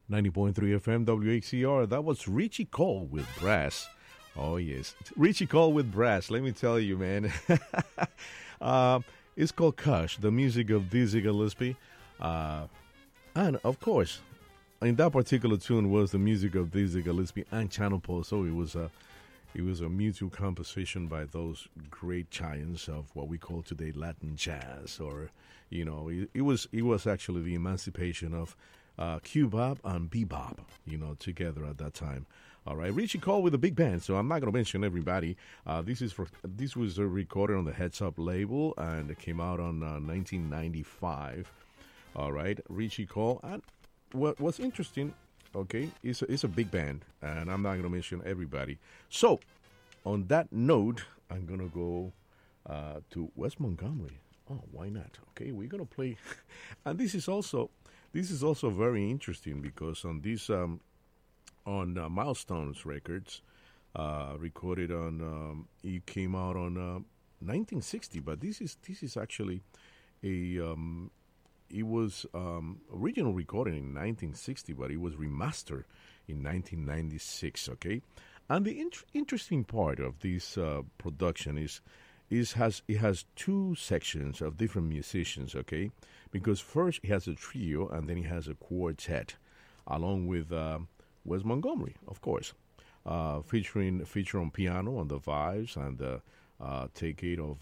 90.3 FM WHCR. That was Richie Cole with Brass. Oh, yes. Richie Cole with Brass. Let me tell you, man. It's called Kush, the music of Dizzy Gillespie. And, of course, in that particular tune was the music of Dizzy Gillespie and Channel Paul. So it was a mutual composition by those great giants of what we call today Latin jazz, or it was actually the emancipation of Q-bop and bebop, together at that time. All right, Richie Cole with a big band. So I'm not going to mention everybody. This was recorded on the Heads Up label, and it came out on 1995. All right, Richie Cole. And what's interesting, okay, it's a big band, and I'm not going to mention everybody. So on that note, I'm going to go to Wes Montgomery. Oh, why not? Okay, we're going to play, and this is also very interesting because on this on Milestones Records, recorded on it came out on 1960, but this is actually a it was original recording in 1960, but it was remastered in 1996. Okay, and the interesting part of this production is it has two sections of different musicians. Okay, because first it has a trio and then it has a quartet, along with Wes Montgomery, of course, feature on piano on the vibes and the take it of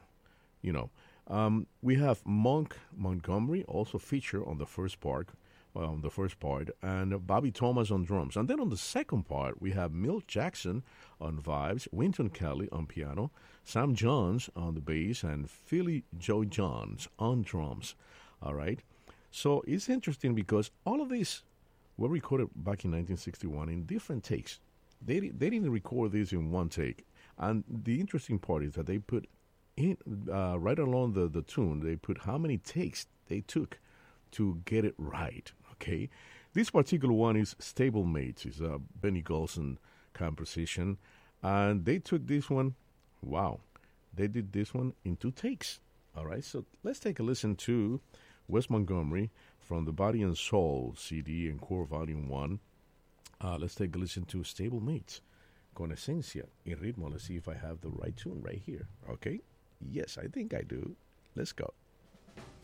we have Monk Montgomery also feature on the first part, and Bobby Thomas on drums. And then on the second part, we have Milt Jackson on vibes, Wynton Kelly on piano, Sam Jones on the bass, and Philly Joe Jones on drums. All right. So it's interesting because all of these were recorded back in 1961 in different takes. They didn't record this in one take. And the interesting part is that they put in right along the tune, they put how many takes they took to get it right. Okay, this particular one is Stablemates. It's a Benny Golson composition, and they took this one. Wow, they did this one in two takes. All right, so let's take a listen to Wes Montgomery from the Body and Soul CD and Core Volume 1. Let's take a listen to Stablemates con esencia y ritmo. Let's see if I have the right tune right here. Okay. Yes, I think I do. Let's go.